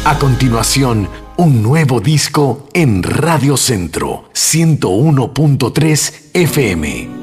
A continuación, un nuevo disco en Radio Centro 101.3 FM.